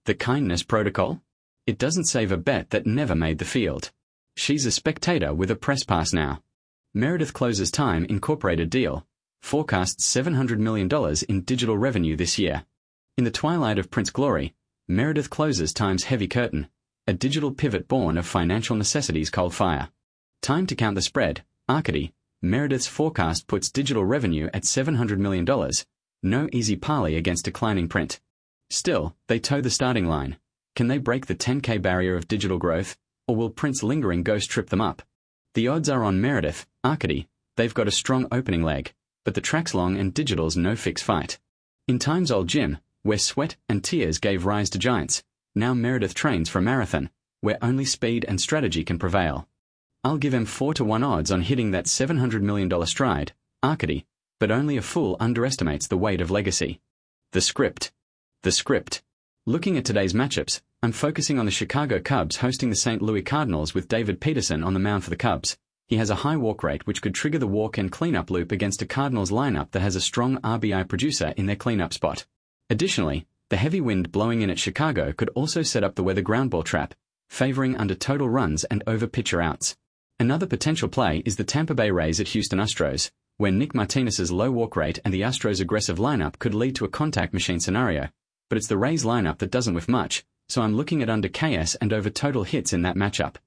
The kindness protocol? It doesn't save a bet that never made the field. She's a spectator with a press pass now. Meredith Closes Time Incorporated deal. Forecasts $700 million in digital revenue this year. In the twilight of Prince glory, Meredith closes Time's heavy curtain, a digital pivot born of financial necessity's cold fire. Time to count the spread. Arcady, Meredith's forecast puts digital revenue at $700 million. No easy parley against declining print. Still, they toe the starting line. Can they break the 10K barrier of digital growth, or will Print's lingering ghost trip them up? The odds are on Meredith. Arcady, they've got a strong opening leg, but the track's long and digital's no fix fight. In Time's old gym, where sweat and tears gave rise to giants, now Meredith trains for a marathon, where only speed and strategy can prevail. I'll give him 4-to-1 odds on hitting that $700 million stride, Arcady, but only a fool underestimates the weight of legacy. The script. The script. Looking at today's matchups, I'm focusing on the Chicago Cubs hosting the St. Louis Cardinals with David Peterson on the mound for the Cubs. He has a high walk rate which could trigger the walk and cleanup loop against a Cardinals lineup that has a strong RBI producer in their cleanup spot. Additionally, the heavy wind blowing in at Chicago could also set up the weather groundball trap, favoring under total runs and over pitcher outs. Another potential play is the Tampa Bay Rays at Houston Astros, where Nick Martinez's low walk rate and the Astros' aggressive lineup could lead to a contact machine scenario, but it's the Rays lineup that doesn't whiff much, so I'm looking at under KS and over total hits in that matchup.